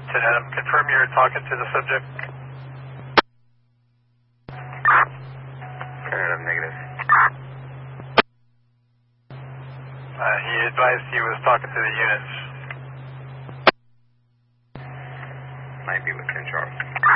10 Adam, confirm you're talking to the subject. 10 Adam, negative. He advised he was talking to the units. Might be with 10 Charles.